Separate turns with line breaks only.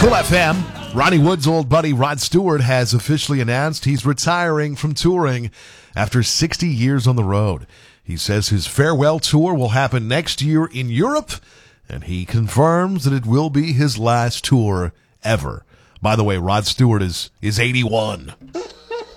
Cool FM. Ronnie Wood's old buddy Rod Stewart has officially announced he's retiring from touring after 60 years on the road. He says his farewell tour will happen next year in Europe, and he confirms that it will be his last tour ever. By the way, Rod Stewart is 81.